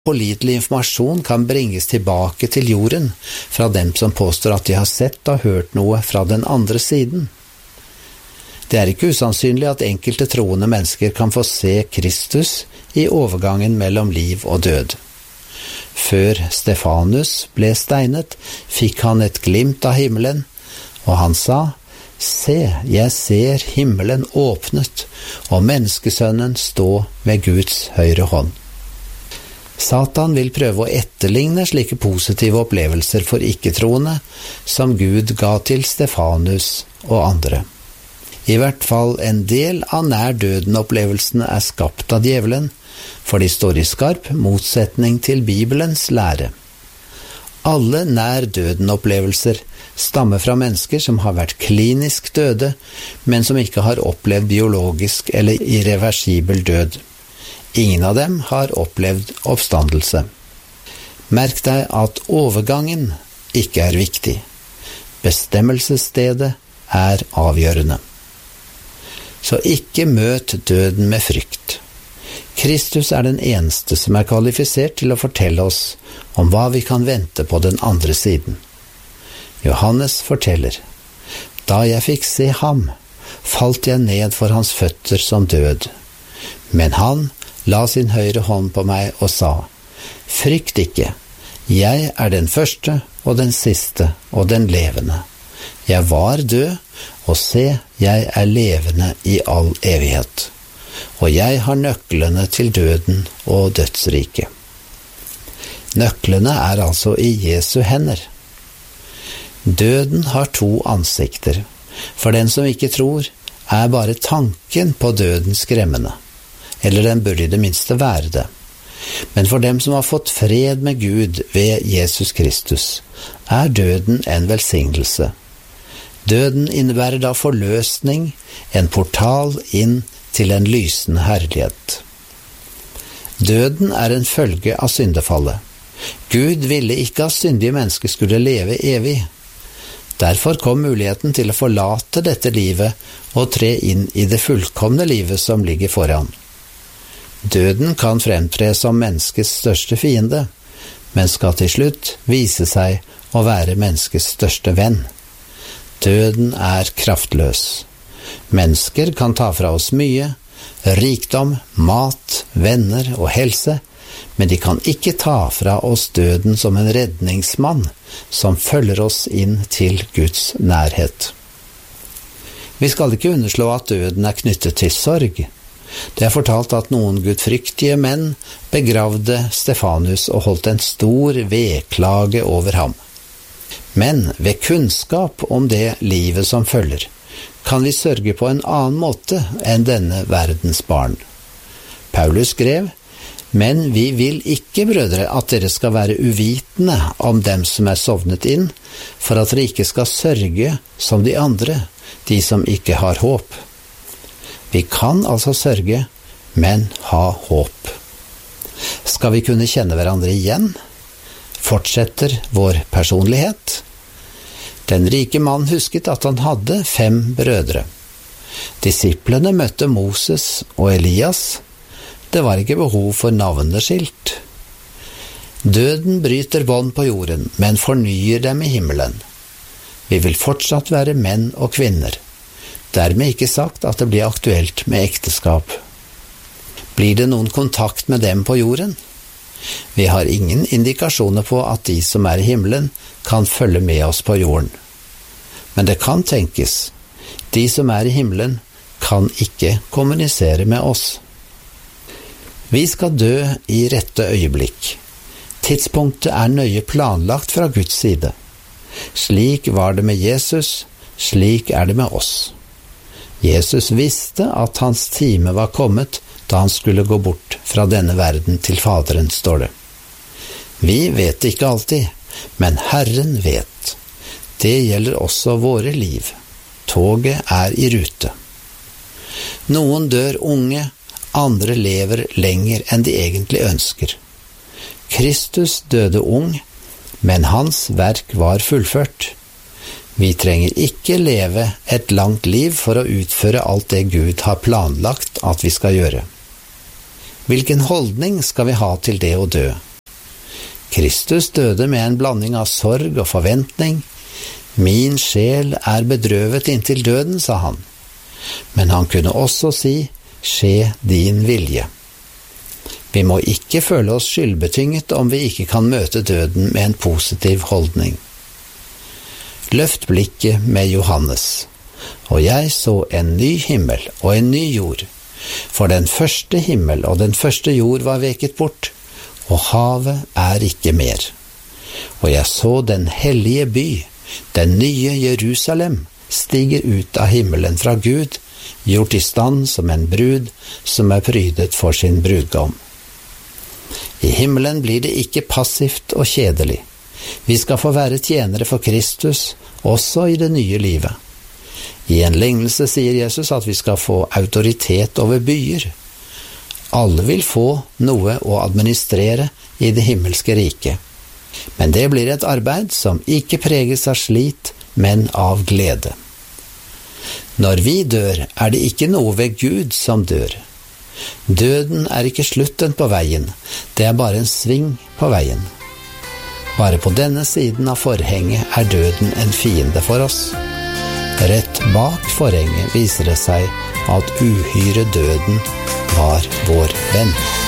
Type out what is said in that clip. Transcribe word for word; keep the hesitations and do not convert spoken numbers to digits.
pålitelig informasjon kan bringes tilbake til jorden fra dem som påstår at de har sett og hørt noe fra den andre siden. Det er ikke usannsynlig at enkelte troende mennesker kan få se Kristus i overgangen mellom liv og død. Før Stefanus ble steinet, fikk han et glimt av himmelen, og han sa: «Se, jeg ser himmelen åpnet, og menneskesønnen stå ved Guds høyre hånd.» Satan vil prøve å etterligne slike positive opplevelser for ikke-troende som Gud ga til Stefanus og andre. I hvert fall en del av nær-døden-opplevelsene er skapt av djevelen, for de står i skarp motsetning til Bibelens lære. Alle nær-døden-opplevelser stammer fra mennesker som har vært klinisk døde, men som ikke har opplevd biologisk eller irreversibel død. Ingen av dem har opplevd oppstandelse. Merk deg at overgangen ikke er viktig. Bestemmelsesstedet er avgjørende. Så ikke møt døden med frykt. Kristus er den eneste som er kvalifisert til å fortelle oss om hva vi kan vente på den andre siden. Johannes forteller: «Da jeg fikk se ham, falt jeg ned for hans føtter som død. Men han la sin høyre hånd på meg og sa: Frykt ikke, jeg er den første og den siste og den levende. Jeg var død, og se, jeg er levende i all evighet. Og jeg har nøklene til døden og dødsriket.» Nøklene er altså i Jesu hender. Døden har to ansikter. For den som ikke tror, er bare tanken på døden skremmende. Eller den burde i det minste være det. Men for dem som har fått fred med Gud ved Jesus Kristus, er døden en velsignelse. Døden innebærer da forløsning, en portal inn til en lysende herlighet. Døden er en følge av syndefallet. Gud ville ikke at syndige mennesker skulle leve evig. Derfor kom muligheten til å forlate dette livet og tre inn i det fullkomne livet som ligger foran. Døden kan fremtre som menneskets største fiende, men skal til slutt vise seg å være menneskets største venn. Døden er kraftløs. Mennesker kan ta fra oss mye, rikdom, mat, venner og helse, men de kan ikke ta fra oss døden som en redningsmann som følger oss inn til Guds nærhet. Vi skal ikke underslå at døden er knyttet til sorg. Det er fortalt at noen gudfryktige menn begravde Stefanus og holdt en stor vedklage over ham. Men ved kunnskap om det livet som følger, kan vi sørge på en annen måte enn denne verdens barn. Paulus skrev: «Men vi vil ikke, brødre, at dere skal være uvitende om dem som er sovnet inn, for at dere ikke skal sørge som de andre, de som ikke har håp.» Vi kan altså sørge, men ha håp. Skal vi kunne kjenne hverandre igjen? Fortsetter vår personlighet? Den rike mann husket at han hadde fem brødre. Disiplene møtte Moses og Elias. Det var ikke behov for navneskilt. Døden bryter bånd på jorden, men fornyer dem i himmelen. Vi vil fortsatt være menn og kvinner. Dermed ikke sagt at det blir aktuelt med ekteskap. Blir det noen kontakt med dem på jorden? Vi har ingen indikasjoner på at de som er i himmelen kan følge med oss på jorden. Men det kan tenkes. De som er i himmelen kan ikke kommunisere med oss. Vi skal dø i rette øyeblikk. Tidspunktet er nøye planlagt fra Guds side. Slik var det med Jesus, slik er det med oss. Jesus visste at hans time var kommet da han skulle gå bort fra denne verden til Faderen, står det. Vi vet ikke alltid, men Herren vet. Det gjelder også våre liv. Toget er i rute. Noen dør unge, andre lever lenger enn de egentlig ønsker. Kristus døde ung, men hans verk var fullført. Vi trenger ikke leve et langt liv for å utføre alt det Gud har planlagt at vi skal gjøre. Hvilken holdning skal vi ha til det å dø? Kristus døde med en blanding av sorg og forventning. Min sjel er bedrøvet inntil døden, sa han. Men han kunne også si, skje din vilje. Vi må ikke føle oss skyldbetynget om vi ikke kan møte døden med en positiv holdning. Løft blikket med Johannes, og jeg så en ny himmel og en ny jord, for den første himmel og den første jord var veket bort, og havet er ikke mer. Og jeg så den hellige by, den nye Jerusalem, stiger ut av himmelen fra Gud, gjort i stand som en brud som er prydet for sin brudgom. I himmelen blir det ikke passivt og kjedelig. Vi skal få være tjenere for Kristus, også i det nye livet. I en lignelse sier Jesus at vi skal få autoritet over byer. Alle vil få noe å administrere i det himmelske riket. Men det blir et arbeid som ikke preges av slit, men av glede. Når vi dør, er det ikke noe ved Gud som dør. Døden er ikke slutten på veien, det er bare en sving på veien. Bare på denne siden av forhenget er døden en fiende for oss. Rett bak forhenget viser det seg at uhyre døden var vår venn.